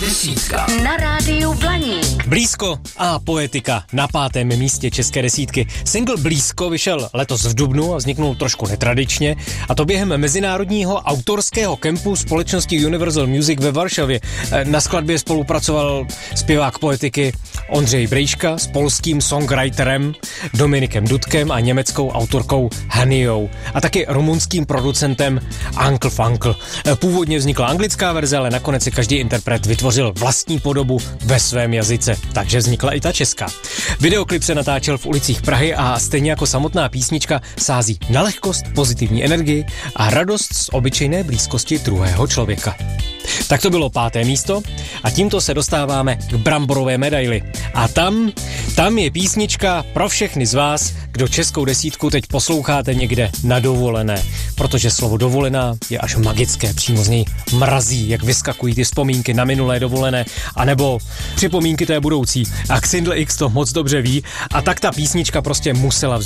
desítka. Na rádiu Blaník. Blízko a poetika na 5. místě české desítky. Single Blízko vyšel letos v dubnu a vzniknul trošku netradičně, a to během mezinárodního autorského kempu společnosti Universal Music ve Varšavě. Na skladbě spolupracoval zpěvák poetiky Ondřej Brejška s polským songwriterem Dominikem Dudkem a německou autorkou Haniou a taky rumunským producentem Uncle Funkle. Původně vznikla anglická verze, ale nakonec si každý interpret vytvořil vlastní podobu ve svém jazyce, takže vznikla i ta česká. Videoklip se natáčel v ulicích Prahy a stejně jako samotná písnička sází na lehkost, pozitivní energii a radost z obyčejné blízkosti druhého člověka. Tak to bylo 5. místo a tímto se dostáváme k bramborové medaili. A tam je písnička pro všechny z vás, kdo českou desítku teď posloucháte někde na dovolené, protože slovo dovolená je až magické, přímo z něj mrazí, jak vyskakují ty vzpomínky na minulé dovolené, anebo připomínky té budoucí. A Xindl X to moc dobře ví, a tak ta písnička prostě musela